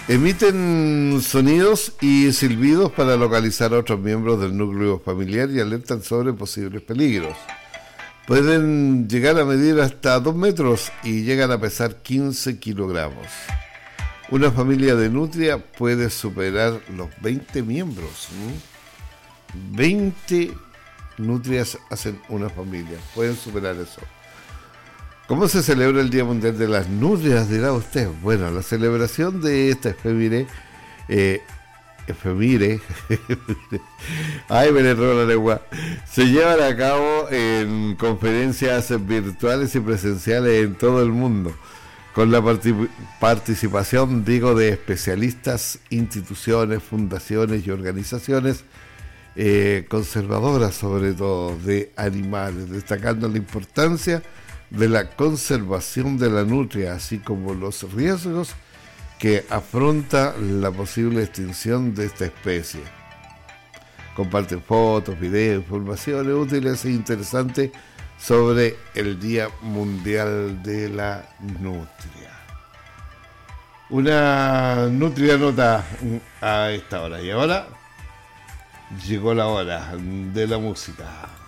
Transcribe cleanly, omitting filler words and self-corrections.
Emiten sonidos y silbidos para localizar a otros miembros del núcleo familiar y alertan sobre posibles peligros. Pueden llegar a medir hasta 2 metros y llegan a pesar 15 kilogramos. Una familia de nutria puede superar los 20 miembros. 20 nutrias hacen una familia, pueden superar eso. ¿Cómo se celebra el Día Mundial de las Nutrias, dirá usted? Bueno, la celebración de esta efeméride, ay, me le robo la lengua, se llevan a cabo en conferencias virtuales y presenciales en todo el mundo, con la participación, de especialistas, instituciones, fundaciones y organizaciones conservadoras, sobre todo, de animales, destacando la importancia de la conservación de la nutria, así como los riesgos que afronta la posible extinción de esta especie. Comparten fotos, videos, informaciones útiles e interesantes sobre el Día Mundial de la Nutria. Una nutria nota a esta hora. Y ahora llegó la hora de la música.